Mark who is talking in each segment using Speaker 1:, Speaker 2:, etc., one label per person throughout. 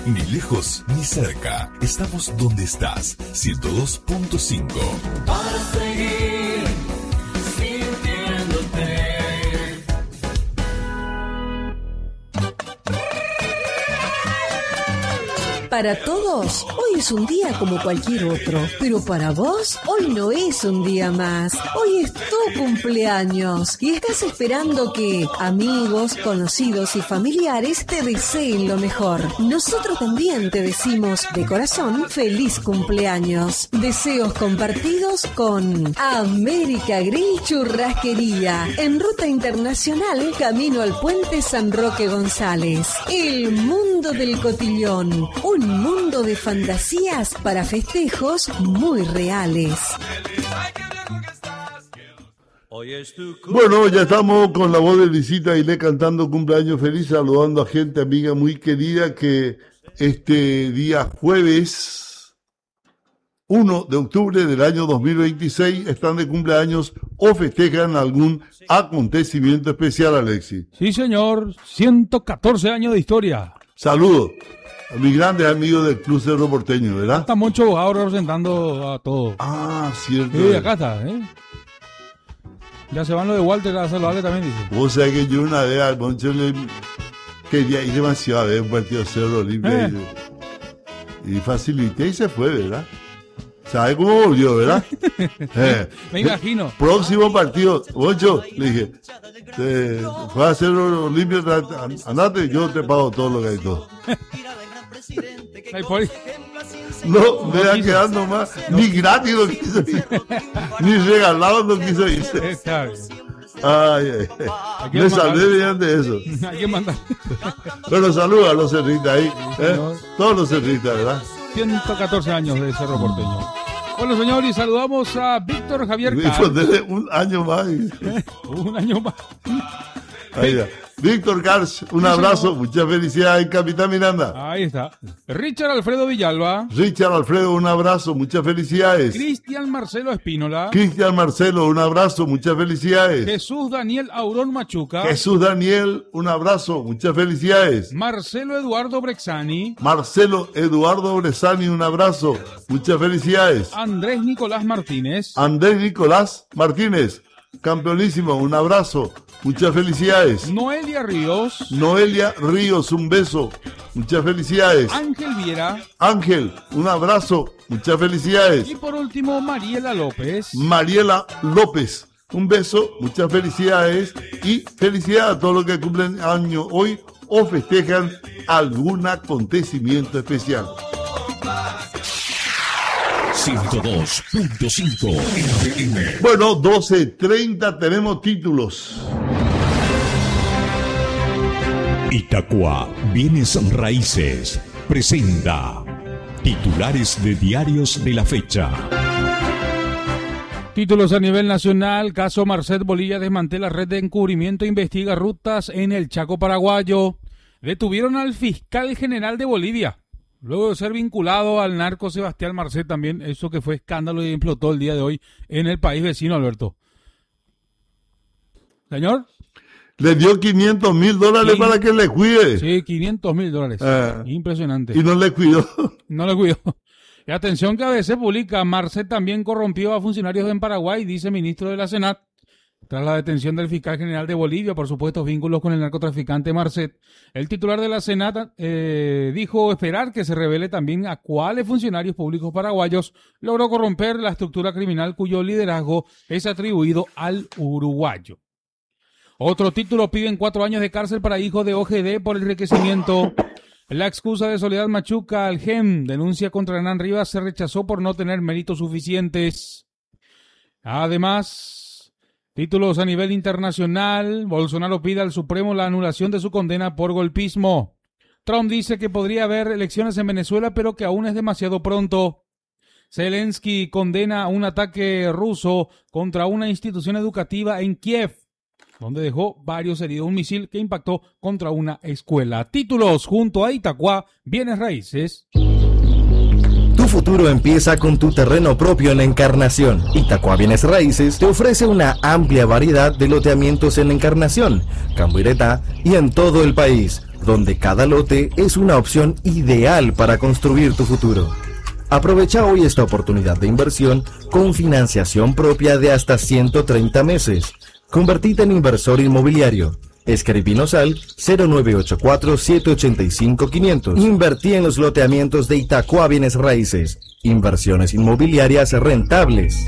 Speaker 1: Ni lejos ni cerca. Estamos donde estás. 102.5.
Speaker 2: Para seguir sintiéndote.
Speaker 3: Para todos, hoy es un día como cualquier otro, pero para vos, hoy no es un día más. Hoy es tu cumpleaños y estás esperando que amigos, conocidos y familiares te deseen lo mejor. Nosotros también te decimos de corazón feliz cumpleaños. Deseos compartidos con América Grill Churrasquería, en Ruta Internacional, camino al Puente San Roque González. El mundo del cotillón, un mundo de fantasías para festejos muy reales.
Speaker 4: Bueno, ya estamos con la voz de Lisita Ailé cantando cumpleaños feliz, saludando a gente amiga muy querida que este día jueves 1 de octubre del año 2026 están de cumpleaños o festejan algún acontecimiento especial, Alexis.
Speaker 5: Sí, señor, 114 años de historia.
Speaker 4: Saludos a mis grandes amigos del Club Cerro Porteño, ¿verdad?
Speaker 5: Está Moncho Bojado representando a todos.
Speaker 4: Ah, cierto.
Speaker 5: Sí, acá está, ¿eh? Ya se van los de Walter a saludarle también, dice.
Speaker 4: Vos sabés que yo una vez al Moncho le quería ir demasiado a ver un partido de Cerro Libre y facilité y se fue, ¿verdad? ¿Sabes cómo volvió, verdad?
Speaker 5: Me imagino.
Speaker 4: Próximo partido, Moncho, le dije, fue a Cerro Libre, andate, yo te pago todo lo que hay todo. No, me va quedando más. Ni gratis no quiso ir. Ni regalado no quiso irse.
Speaker 5: Está bien.
Speaker 4: Ay, me salvé mediante eso.
Speaker 5: Hay que mandar.
Speaker 4: Bueno, saludos a los cerritas ahí. Todos los cerritas, ¿verdad?
Speaker 5: 114 años de Cerro Porteño. Bueno, señor, y saludamos a Víctor Javier
Speaker 4: Carl. Un año más.
Speaker 5: Un año más.
Speaker 4: Ahí está. Víctor Kars, un abrazo, muchas felicidades, Capitán Miranda.
Speaker 5: Ahí está. Richard Alfredo Villalba.
Speaker 4: Richard Alfredo, un abrazo, muchas felicidades.
Speaker 5: Cristian Marcelo Espínola.
Speaker 4: Cristian Marcelo, un abrazo, muchas felicidades.
Speaker 5: Jesús Daniel Aurón Machuca.
Speaker 4: Jesús Daniel, un abrazo, muchas felicidades.
Speaker 5: Marcelo Eduardo Brexani.
Speaker 4: Marcelo Eduardo Brexani, un abrazo, muchas felicidades.
Speaker 5: Andrés Nicolás Martínez.
Speaker 4: Andrés Nicolás Martínez, campeonísimo, un abrazo. Muchas felicidades.
Speaker 5: Noelia Ríos.
Speaker 4: Noelia Ríos, un beso. Muchas felicidades.
Speaker 5: Ángel Viera.
Speaker 4: Ángel, un abrazo. Muchas felicidades.
Speaker 5: Y por último, Mariela López.
Speaker 4: Mariela López, un beso. Muchas felicidades. Y felicidades a todos los que cumplen año hoy o festejan algún acontecimiento especial.
Speaker 1: 102.5 FM.
Speaker 4: Bueno, 12:30 tenemos títulos.
Speaker 1: Itacua Bienes Raíces presenta titulares de diarios de la fecha.
Speaker 5: Títulos a nivel nacional. Caso Marcet Bolivia desmantela red de encubrimiento e investiga rutas en el Chaco paraguayo. Detuvieron al fiscal general de Bolivia luego de ser vinculado al narco Sebastián Marcet también. Eso que fue escándalo y explotó el día de hoy en el país vecino, Alberto. Señor.
Speaker 4: Le dio $500,000 para que le cuide.
Speaker 5: Sí, $500,000. Impresionante.
Speaker 4: Y no le cuidó.
Speaker 5: No le cuidó. Y atención que ABC publica, Marcet también corrompió a funcionarios en Paraguay, dice ministro de la Senat. Tras la detención del fiscal general de Bolivia, por supuesto, vínculos con el narcotraficante Marcet, el titular de la Senat dijo esperar que se revele también a cuáles funcionarios públicos paraguayos logró corromper la estructura criminal cuyo liderazgo es atribuido al uruguayo. Otro título, piden 4 años de cárcel para hijos de OGD por enriquecimiento. La excusa de Soledad Machuca al GEM, denuncia contra Hernán Rivas, se rechazó por no tener méritos suficientes. Además, títulos a nivel internacional, Bolsonaro pide al Supremo la anulación de su condena por golpismo. Trump dice que podría haber elecciones en Venezuela, pero que aún es demasiado pronto. Zelensky condena un ataque ruso contra una institución educativa en Kiev, donde dejó varios heridos, un misil que impactó contra una escuela. Títulos junto a Itacua Bienes Raíces.
Speaker 6: Tu futuro empieza con tu terreno propio en Encarnación. Itacua Bienes Raíces te ofrece una amplia variedad de loteamientos en Encarnación, Cambuireta y en todo el país. donde cada lote es una opción ideal para construir tu futuro. Aprovecha hoy esta oportunidad de inversión con financiación propia de hasta 130 meses. Convertite en inversor inmobiliario. Escribinos al 0984-785-500. Invertí en los loteamientos de Itacua Bienes Raíces. Inversiones inmobiliarias rentables.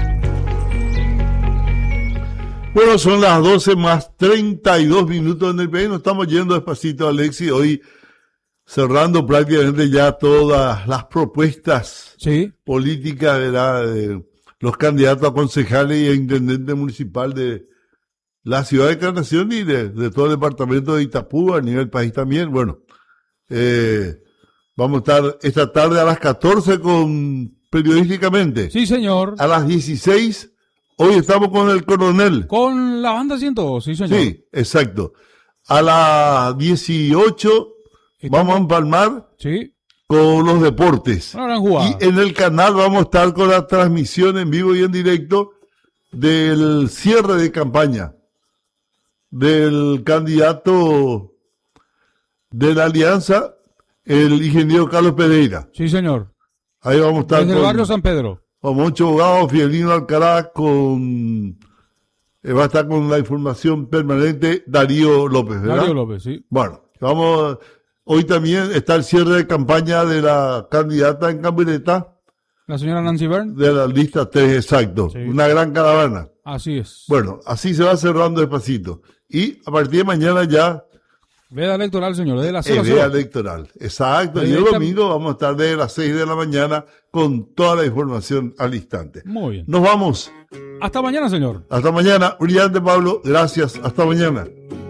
Speaker 4: Bueno, son las 12 más 32 minutos en el país. Nos estamos yendo despacito, Alexis. Hoy cerrando prácticamente ya todas las propuestas políticas, ¿verdad?, de los candidatos a concejales y a intendente municipal de la ciudad de Encarnación y de todo el departamento de Itapúa, a nivel país también. Bueno, vamos a estar esta tarde a las 14 con Periodísticamente.
Speaker 5: Sí, señor.
Speaker 4: A las 16, hoy estamos con el coronel.
Speaker 5: Con la banda 102, sí, señor.
Speaker 4: Sí, exacto. A las 18 vamos a empalmar con los deportes.
Speaker 5: Una gran jugada.
Speaker 4: Y en el canal vamos a estar con la transmisión en vivo y en directo del cierre de campaña del candidato de la Alianza, el ingeniero Carlos Pereira.
Speaker 5: Sí, señor.
Speaker 4: Ahí vamos a estar
Speaker 5: desde el barrio San Pedro.
Speaker 4: Con Moncho Abogado, Fidelino Alcaraz, va a estar con la información permanente Darío López, ¿verdad?
Speaker 5: Darío López, sí.
Speaker 4: Bueno, hoy también está el cierre de campaña de la candidata en Camioneta.
Speaker 5: La señora Nancy Bern.
Speaker 4: De la lista 3, exacto. Sí. Una gran caravana.
Speaker 5: Así es.
Speaker 4: Bueno, así se va cerrando despacito. Y a partir de mañana ya...
Speaker 5: Veda electoral, señor, de las 6
Speaker 4: Veda electoral, exacto. Y el domingo vamos a estar desde las 6 de la mañana con toda la información al instante.
Speaker 5: Muy bien.
Speaker 4: Nos vamos.
Speaker 5: Hasta mañana, señor.
Speaker 4: Hasta mañana. Brillante, Pablo. Gracias. Hasta mañana.